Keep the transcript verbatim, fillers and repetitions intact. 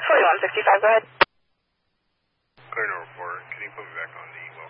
forty-one sixty-five, go ahead. Clear no report. Can you put me back on the